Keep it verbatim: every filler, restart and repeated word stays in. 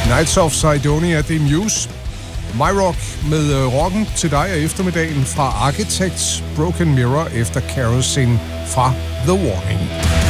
Nights of Sidonia, det er Muse. My Rock med uh, rocken til dig af eftermiddagen fra Architects, Broken Mirror efter Kerosene fra The Warning.